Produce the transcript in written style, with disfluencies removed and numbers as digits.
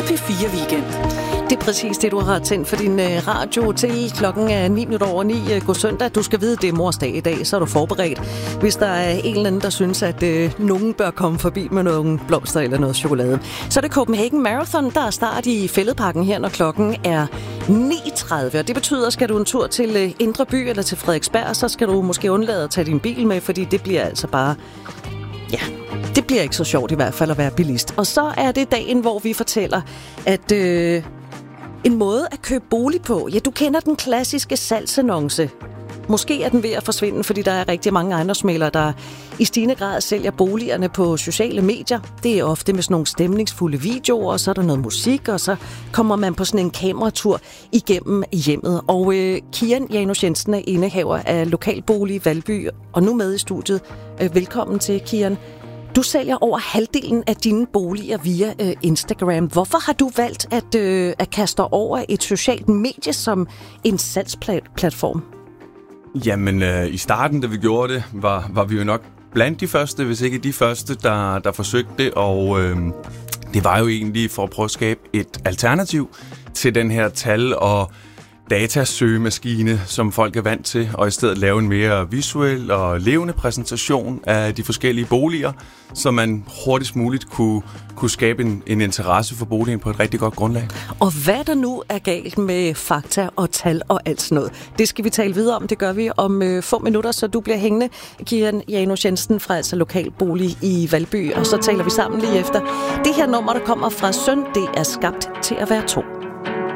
P4 Weekend. Det er præcis det, du har tændt for din radio til. Klokken er 9:09. God søndag. Du skal vide, det er mors dag i dag, så er du forberedt. Hvis der er en eller anden, der synes, at nogen bør komme forbi med nogle blomster eller noget chokolade. Så er det Copenhagen Marathon, der er start i Fælledparken her, når klokken er 9:30. Og det betyder, at skal du en tur til Indre By eller til Frederiksberg, så skal du måske undlade at tage din bil med, fordi det bliver altså bare... Ja, det bliver ikke så sjovt i hvert fald at være bilist. Og så er det dagen, hvor vi fortæller, at en måde at købe bolig på. Ja, du kender den klassiske salgsannonce. Måske er den ved at forsvinde, fordi der er rigtig mange ejendomsmæglere, der i stigende grad sælger boligerne på sociale medier. Det er ofte med sådan nogle stemningsfulde videoer, og så er der noget musik, og så kommer man på sådan en kameratur igennem hjemmet. Og Kian Janus Jensen er indehaver af Lokalbolig Valby, og nu med i studiet. Velkommen til, Kian. Du sælger over halvdelen af dine boliger via Instagram. Hvorfor har du valgt at kaste over et socialt medie som en salgsplatform? Jamen, i starten, da vi gjorde det, var vi jo nok blandt de første, hvis ikke de første, der forsøgte det. Og det var jo egentlig for at prøve at skabe et alternativ til den her tal- og datasøgemaskine, som folk er vant til, og i stedet lave en mere visuel og levende præsentation af de forskellige boliger, så man hurtigst muligt kunne skabe en interesse for boligen på et rigtig godt grundlag. Og hvad der nu er galt med fakta og tal og alt sådan noget, det skal vi tale videre om. Det gør vi om få minutter, så du bliver hængende, Kian Janus Jensen fra altså Lokalbolig i Valby, og så taler vi sammen lige efter. Det her nummer, der kommer fra Søn, det er skabt til at være to.